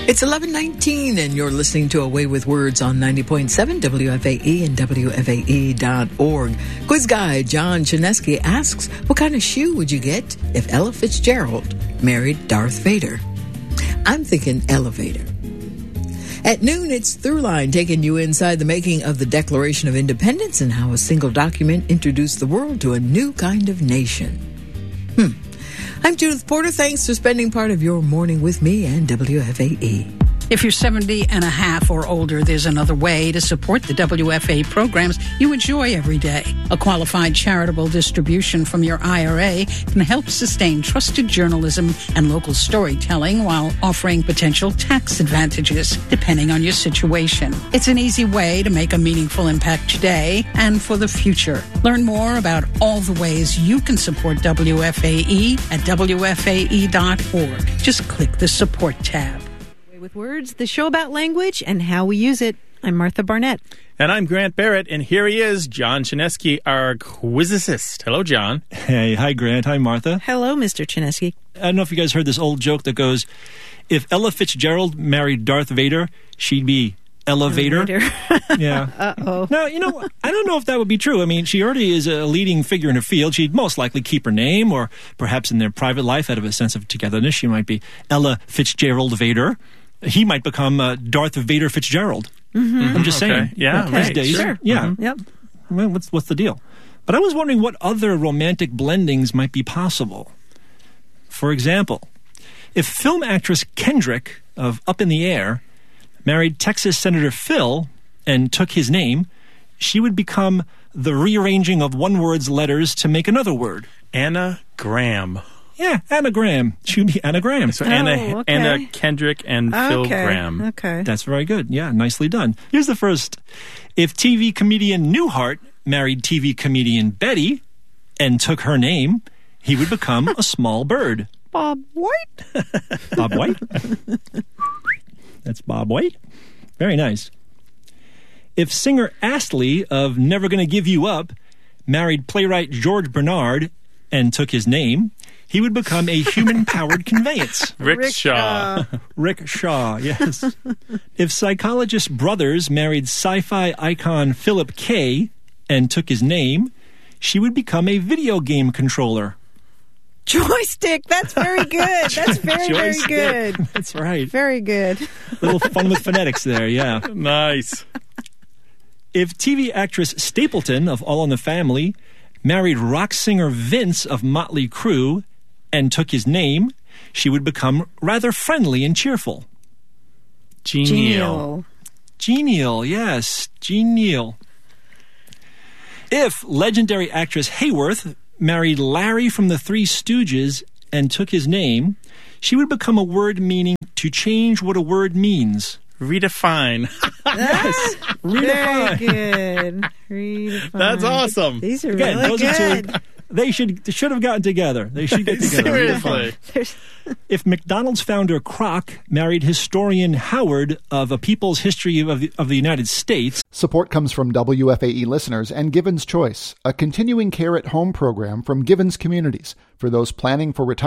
It's 11:19 and you're listening to Away with Words on 90.7 WFAE and WFAE.org. Quiz guy John Chinesky asks, what kind of shoe would you get if Ella Fitzgerald married Darth Vader? I'm thinking elevator. At noon, it's Throughline, taking you inside the making of the Declaration of Independence and how a single document introduced the world to a new kind of nation. I'm Judith Porter. Thanks for spending part of your morning with me and WFAE. If you're 70 and a half or older, there's another way to support the WFAE programs you enjoy every day. A qualified charitable distribution from your IRA can help sustain trusted journalism and local storytelling while offering potential tax advantages, depending on your situation. It's an easy way to make a meaningful impact today and for the future. Learn more about all the ways you can support WFAE at WFAE.org. Just click the Support tab. With Words, the show about language and how we use it. I'm Martha Barnett. And I'm Grant Barrett, and here he is, John Chinesky, our quizicist. Hello, John. Hey, hi, Grant. Hi, Martha. Hello, Mr. Chinesky. I don't know if you guys heard this old joke that goes, if Ella Fitzgerald married Darth Vader, she'd be Elevator. Yeah. Uh-oh. Now, I don't know if that would be true. I mean, she already is a leading figure in her field. She'd most likely keep her name, or perhaps in their private life, out of a sense of togetherness, she might be Ella Fitzgerald Vader. He might become Darth Vader Fitzgerald. I'm just saying. Okay. Yeah, These days. Sure. Yeah. Mm-hmm. Yep. Well, what's the deal? But I was wondering what other romantic blendings might be possible. For example, if film actress Kendrick of Up in the Air married Texas Senator Phil and took his name, she would become the rearranging of one word's letters to make another word. Anna Graham. Yeah, anagram. She would be anagram. So okay. Anna Kendrick and Phil Graham. Okay. That's very good. Yeah, nicely done. Here's the first. If TV comedian Newhart married TV comedian Betty and took her name, he would become a small bird. Bob White? Bob White? That's Bob White. Very nice. If singer Astley of Never Gonna Give You Up married playwright George Bernard and took his name, he would become a human-powered conveyance. Rickshaw. Rickshaw, yes. If psychologist Brothers married sci-fi icon Philip K. and took his name, she would become a video game controller. Joystick. That's very good. That's very, very Joystick. good. That's right. Very good. A little fun with phonetics there, yeah. Nice. If TV actress Stapleton of All in the Family married rock singer Vince of Motley Crue and took his name, she would become rather friendly and cheerful. Genial. Genial, yes. Genial. If legendary actress Hayworth married Larry from the Three Stooges and took his name, she would become a word meaning to change what a word means. Redefine. Yes. Very good. Redefine. That's awesome. These are Again, really those are good. two. They should have gotten together. They should get together. Seriously. If McDonald's founder Kroc married historian Howard of A People's History of the United States. Support comes from WFAE listeners and Givens Choice, a continuing care at home program from Givens Communities for those planning for retirement.